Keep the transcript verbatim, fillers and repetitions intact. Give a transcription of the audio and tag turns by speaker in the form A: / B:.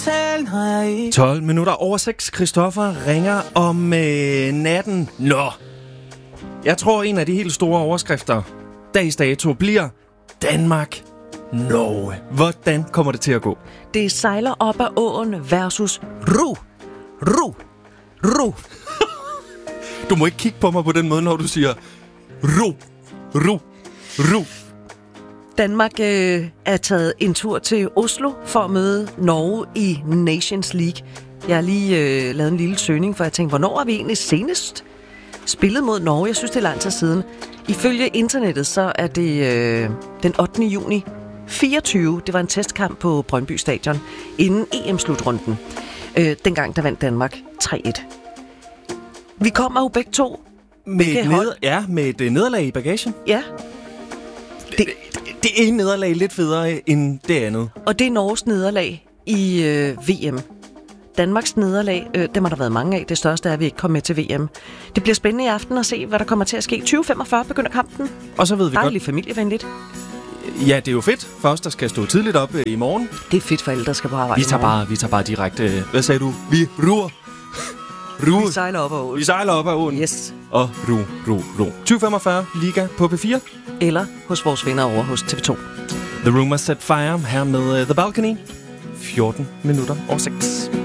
A: tolv minutter over seks. Christoffer ringer om øh, natten. Nå. Jeg tror, en af de helt store overskrifter dags dato bliver Danmark Norge. Hvordan kommer det til at gå?
B: Det sejler op ad åen versus ru. Ru. Ru.
A: Du må ikke kigge på mig på den måde, når du siger ru. Ru. Ru.
B: Danmark øh, er taget en tur til Oslo for at møde Norge i Nations League. Jeg har lige øh, lavet en lille søgning, for jeg tænkte, hvornår har vi egentlig senest spillet mod Norge? Jeg synes, det er lang tid siden. Ifølge internettet, så er det øh, den ottende juni fireogtyve. Det var en testkamp på Brøndby Stadion inden E M-slutrunden. Øh, dengang, der vandt Danmark tre et. Vi kommer jo begge to.
A: Med et, ned- ja, med et øh, nederlag i bagagen.
B: Ja.
A: Det, det, det ene nederlag lidt federe end det andet.
B: Og det er Norges nederlag i øh, V M. Danmarks nederlag, øh, dem har der været mange af. Det største er, at vi ikke kommer med til V M. Det bliver spændende i aften at se, hvad der kommer til at ske. tyve femogfyrre begynder kampen.
A: Og så ved vi
B: Dejligt
A: godt...
B: familievenligt.
A: Ja, det er jo fedt for os, der skal stå tidligt op øh, i morgen.
B: Det er fedt for alle, der skal på arbejde.
A: Vi tager bare, vi tager bare direkte... Øh, hvad sagde du? Vi ruer. Ruer.
B: Vi sejler op ad åen.
A: Vi sejler op ad åen.
B: Yes.
A: Og ru, ru, ru. tyve femogfyrre Liga på P fire.
B: Eller hos vores venner over hos T V to.
A: The Rumors Set Fire her med uh, The Balcony. fjorten minutter over seks.